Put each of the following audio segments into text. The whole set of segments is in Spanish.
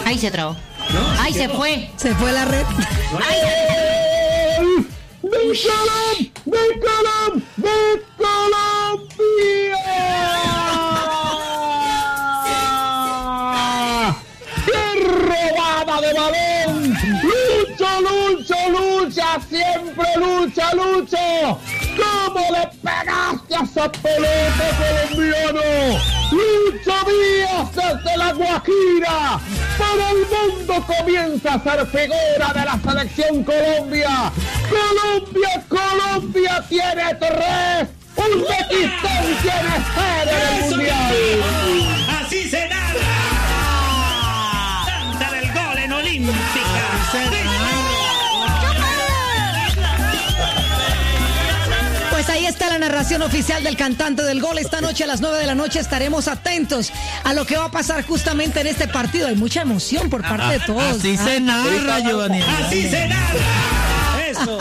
Ahí se trabó. ¿No? Ahí se fue. Se fue la red. ¡De Colombia! ¡Qué robada de balón! ¡Lucha! ¡Siempre lucha! ¿Cómo le pegaste a esa pelota, colombiano? ¡Lucho Díaz desde La Guajira! ¡Todo el mundo comienza a ser figura de la selección Colombia! ¡Colombia tiene 3! ¡Uzbekistán tiene 0 en el Mundial! ¡Así se narra! ¡Canta del gol en Olímpica! Pues ahí está la narración oficial del cantante del gol. Esta noche a las 9 de la noche estaremos atentos a lo que va a pasar justamente en este partido. Hay mucha emoción por parte de todos. Así se narra, Giovanni. ¡Así se narra! ¡Eso!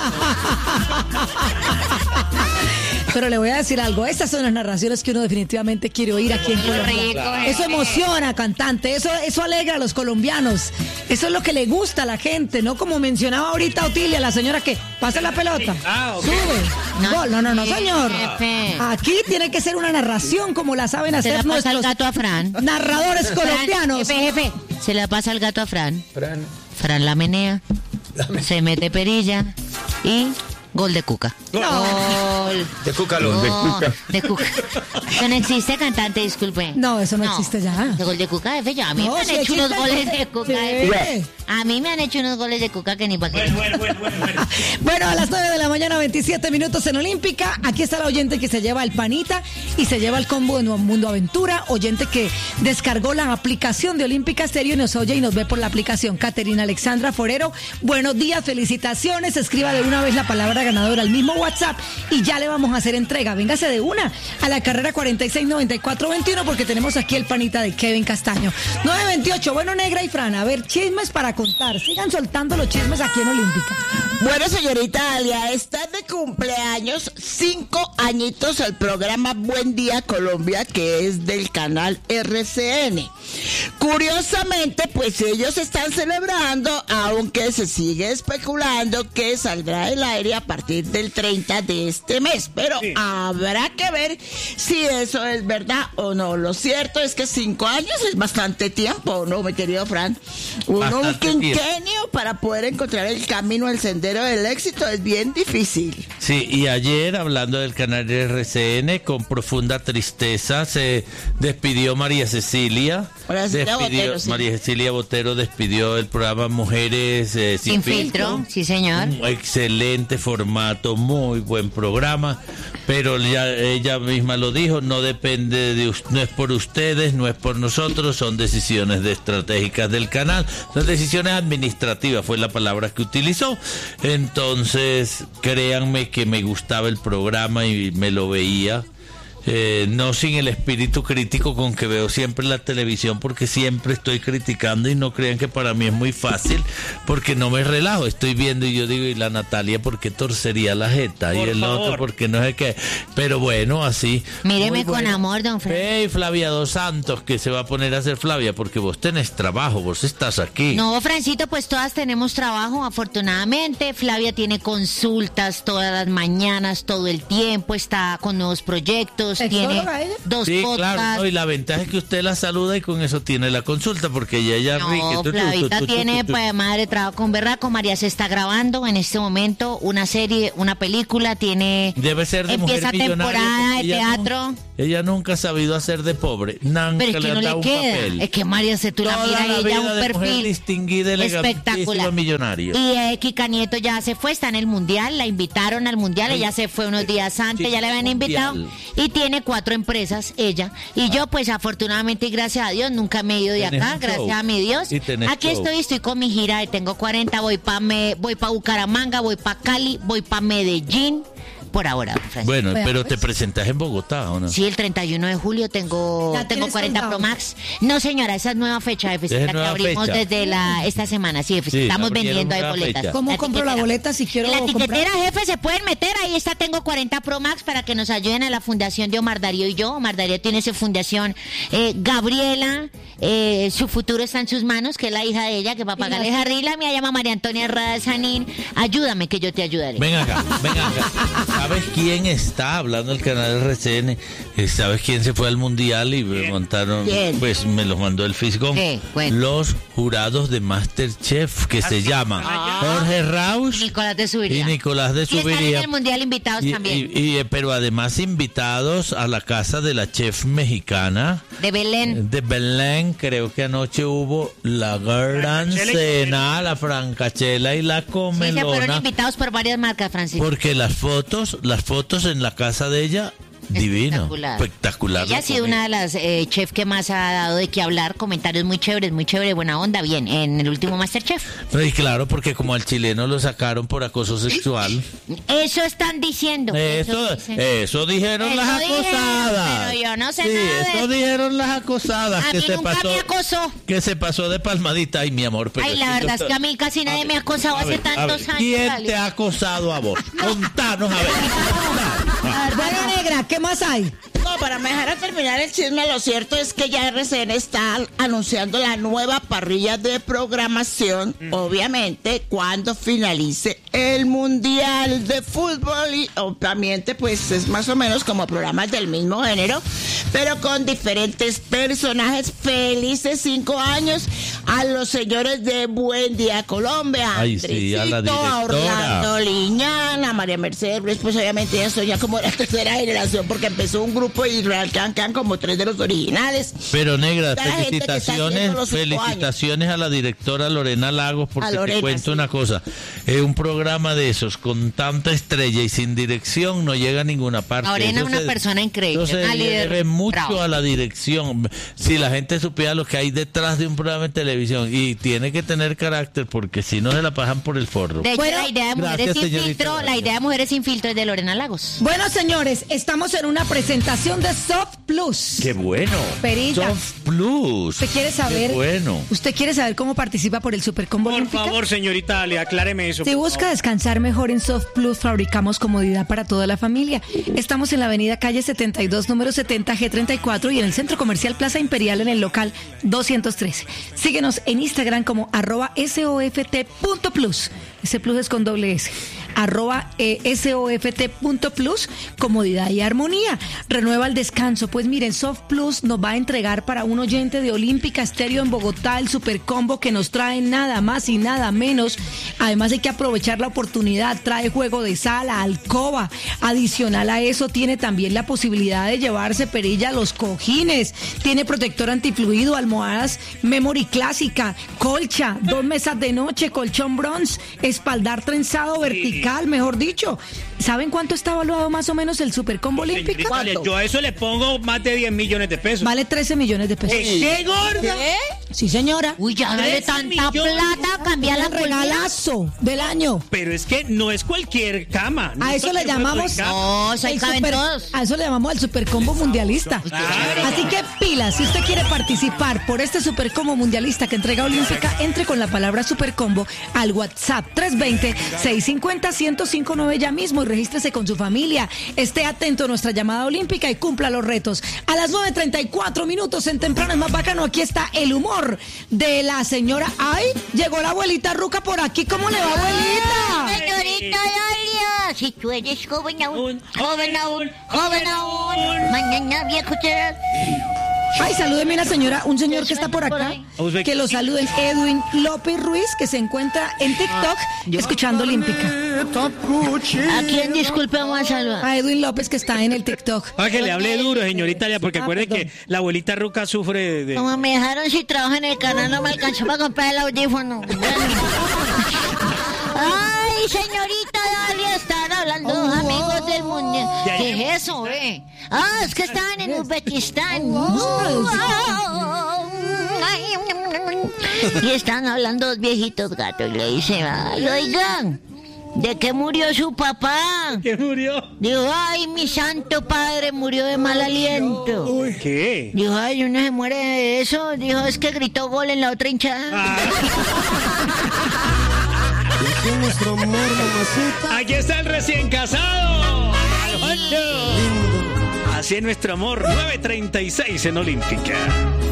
Pero le voy a decir algo, estas son las narraciones que uno definitivamente quiere oír aquí en Colombia. Eso emociona, cantante, eso alegra a los colombianos. Eso es lo que le gusta a la gente, ¿no? Como mencionaba ahorita Otilia, la señora que pasa la pelota, sube, gol. No, señor. Aquí tiene que ser una narración como la saben hacer nuestros nuestros el gato a Fran. narradores colombianos. Jefe, se le pasa el gato a Fran. Fran la menea, se mete perilla y... Gol de Cuca. Gol. De Cucalón. De Cuca. Eso no existe, cantante, disculpe. No, eso no existe ya. ¿De gol de Cuca, jefe? Ya, a mí me han hecho unos goles de Cuca. Sí. A mí me han hecho unos goles de Cuca que ni para qué. Bueno, a las 9 de la mañana, 27 minutos en Olímpica. Aquí está la oyente que se lleva el panita y se lleva el combo de Mundo Aventura. Oyente que descargó la aplicación de Olímpica Stereo y nos oye y nos ve por la aplicación. Caterina Alexandra Forero. Buenos días, felicitaciones. Escriba de una vez la palabra ganadora al mismo WhatsApp y ya le vamos a hacer entrega. Véngase de una a la carrera 469421 porque tenemos aquí el panita de Kevin Castaño. 928. Bueno, Negra y Fran, a ver, chismes para contar. Sigan soltando los chismes aquí en Olímpica. Bueno, señorita Alia, está de cumpleaños 5 añitos el programa Buen Día Colombia, que es del canal RCN. Curiosamente, pues ellos están celebrando, aunque se sigue especulando que saldrá del aire a partir del 30 de este mes, pero habrá que ver si eso es verdad o no. Lo cierto es que 5 años es bastante tiempo, ¿no, mi querido Fran? Un quinquenio para poder encontrar el camino, el sendero del éxito es bien difícil. Sí, y ayer, hablando del canal RCN, con profunda tristeza se despidió María Cecilia. María Cecilia Botero despidió el programa Mujeres Sin Filtro. Sí, señor. Un excelente formato, muy buen programa, pero ya ella misma lo dijo, no depende de no es por ustedes, no es por nosotros, son decisiones estratégicas del canal, son decisiones administrativas, fue la palabra que utilizó. Entonces, créanme que me gustaba el programa y me lo veía. No sin el espíritu crítico con que veo siempre la televisión, porque siempre estoy criticando y no crean que para mí es muy fácil, porque no me relajo, estoy viendo y yo digo, y la Natalia, ¿por qué torcería la jeta? Y el otro, ¿por qué no sé qué? Pero bueno, así. Míreme con amor, don Fran. Hey, Flavia Dos Santos, que se va a poner a hacer Flavia, porque vos tenés trabajo, vos estás aquí. No, Francito, pues todas tenemos trabajo, afortunadamente. Flavia tiene consultas todas las mañanas, todo el tiempo, está con nuevos proyectos. Tiene 2 podcasts. Claro, no, y la ventaja es que usted la saluda y con eso tiene la consulta, porque ella no, Flavita tiene, pues, madre, trabajo con berraco. María se está grabando en este momento una serie, una película, tiene... Debe ser de empieza temporada de teatro. Ella nunca ha sabido hacer de pobre. Nunca pero es que no le queda. Papel. Es que María se tú la miras ella un perfil distinguida, espectacular. Millonario. Y Kika Nieto ya se fue, está en el Mundial, la invitaron al Mundial, ella se fue unos días antes, ya le habían invitado y tiene 4 empresas ella y yo pues afortunadamente y gracias a Dios nunca me he ido de acá, gracias a mi Dios. Aquí estoy con mi gira de Tengo 40, voy para Bucaramanga, voy para Cali, voy para Medellín. Por ahora, Francisco. Bueno, pero te presentas en Bogotá, ¿o no? Sí, el 31 de julio tengo 40 Pro Max. No, señora, esa es nueva fecha, jefe, la que abrimos desde esta semana. Sí, jefe, estamos vendiendo ahí boletas. Fecha. ¿Cómo compro la boleta si quiero la tiquetera, comprar? jefe, se pueden meter, ahí está Tengo 40 Pro Max para que nos ayuden a la fundación de Omar Darío y yo. Omar Darío tiene su fundación Gabriela, su futuro está en sus manos, que es la hija de ella, que va a pagarle Harry. La mía llama María Antonia Rada Sanín. Ayúdame, que yo te ayudaré. Ven acá. ¿Sabes quién está hablando del canal RCN? ¿Sabes quién se fue al mundial y me montaron? ¿Quién? Pues me los mandó el Fisgón. ¿Qué? Bueno. Los jurados de MasterChef, que se llaman Jorge Rausch Nicolás de y Subiría. Nicolás de Y están en Subiría. el mundial invitados también. Pero además invitados a la casa de la chef mexicana De Belén. de Belén. Creo que anoche hubo la gran cena, la francachela y la Sí, se fueron comelona. invitados por varias marcas, Francisco. Porque las fotos en la casa de ella, divino, espectacular. Ella ha sido una de las chefs que más ha dado de qué hablar, comentarios muy chéveres, buena onda, bien, en el último MasterChef. Y claro, porque como al chileno lo sacaron por acoso sexual. Eso están diciendo. Eso dijeron las acosadas. Pero yo no sé Sí, nada de eso eso. dijeron las acosadas. A que mí se nunca pasó, me acosó. que se pasó de palmadita. Ay, mi amor. Pero Ay, es la que verdad yo- es que a mí casi nadie me ha acosado A hace ver, tantos años. ¿Quién Vale. te ha acosado a vos? Contanos, a ver. Bueno, negra, ¿qué más hay? No, para me dejar terminar el chisme, lo cierto es que ya RCN está anunciando la nueva parrilla de programación, obviamente, cuando finalice el Mundial de Fútbol y obviamente pues es más o menos como programas del mismo género, pero con diferentes personajes. Felices 5 años a los señores de Buen Día Colombia, Ay, sí, a la Andresito, a directora. Orlando Liñán, a María Mercedes, pues obviamente ya soy ya como la tercera generación porque empezó un grupo y quedan como 3 de los originales. Pero negra, Toda la gente que está haciendo felicitaciones, los 5 felicitaciones a la directora Lorena Lagos, porque A Lorena, te cuento sí. una cosa, un programa de esos con tanta estrella y sin dirección no llega a ninguna parte. Lorena es Eso una persona increíble, Eso se una le líder debe mucho brava. a la dirección. Si la gente supiera lo que hay detrás de un programa de televisión, y tiene que tener carácter porque si no se la pasan por el forro. De hecho, Bueno, la idea de Mujeres gracias, Sin señorita, Filtro, gracias. la idea de Mujeres Sin Filtro es de Lorena Lagos. Bueno, señores, estamos en una presentación de Soft Plus. ¡Qué bueno! Perilla. Soft Plus. ¿Usted quiere saber? ¡Qué bueno! ¿Usted quiere saber cómo participa por el Supercombo Por Olímpica? favor, señorita Ale, acláreme eso. Si por busca favor. descansar mejor en Soft Plus, fabricamos comodidad para toda la familia. Estamos en la avenida Calle 72, número 70, G34 y en el Centro Comercial Plaza Imperial en el local 213. Síguenos en Instagram como @soft.plus. Ese plus es con doble S. @soft.plus, comodidad y armonía. Renueva el descanso. Pues miren, Soft Plus nos va a entregar para un oyente de Olímpica Estéreo en Bogotá el Supercombo que nos trae nada más y nada menos. Además hay que aprovechar la oportunidad. Trae juego de sala, alcoba. Adicional a eso tiene también la posibilidad de llevarse, Perilla, los cojines. Tiene protector antifluido, almohadas Memory clásica, colcha, 2 mesas de noche, colchón bronze, espaldar trenzado vertical, mejor dicho. ¿Saben cuánto está evaluado más o menos el Supercombo Olímpica? Señorita Ale, yo a eso le pongo más de 10 millones de pesos. Vale 13 millones de pesos. ¿Qué gorda? Sí, señora. Uy, ya dale 13 tanta millones. plata, cambia la El regalazo del año. Pero es que no es cualquier cama. no A es eso le cualquier llamamos. cama. No, ahí el caben todos. A eso le llamamos el Supercombo Mundialista. Así que pilas, si usted quiere participar por este Supercombo Mundialista que entrega Olímpica, entre con la palabra Supercombo al WhatsApp 320-650-1059 ya mismo y regístrese con su familia. Esté atento a nuestra llamada olímpica y cumpla los retos. A las 9:34 minutos en Temprano es más bacano. Aquí está el humor de la señora. ¡Ay! Llegó la abuelita Ruca por aquí. ¿Cómo le va, abuelita? Señorita Dalia, si tú eres joven aún, joven aún, joven aún, mañana viejo serás. Ay, salúdeme una señora, un señor que está por acá, que lo saluden, Edwin López Ruiz, que se encuentra en TikTok escuchando Olímpica. ¿A quién disculpe vamos a saludar? A Edwin López, que está en el TikTok. Para que le hable duro, señorita Ale, porque Ah, acuerde perdón. que la abuelita Ruca sufre de... Como me dejaron si trabajo en el canal, no me alcanzó para comprar el audífono. Ay, señorita Dalia, están hablando amigos del mundo. Ya, ¿Qué ya. es eso, Ah, es que estaban en Uzbekistán. Y están hablando dos viejitos gatos. Y le dice, ay, oigan, ¿de qué murió su papá? ¿Qué murió? Dijo, ay, mi santo padre murió de mal aliento. ¿Qué? Dijo, ay, uno se muere de eso. Dijo, es que gritó gol en la otra hinchada. Aquí está el recién casado. Así es nuestro amor. 9:36 en Olímpica.